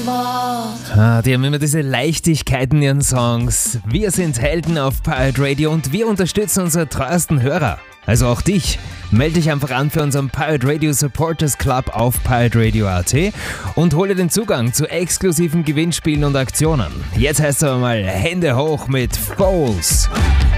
Die haben immer diese Leichtigkeit in ihren Songs. Wir sind Helden auf Pirate Radio und wir unterstützen unsere treuesten Hörer. Also auch dich. Melde dich einfach an für unseren Pirate Radio Supporters Club auf pirateradio.at und hole den Zugang zu exklusiven Gewinnspielen und Aktionen. Jetzt heißt es aber mal Hände hoch mit Foles.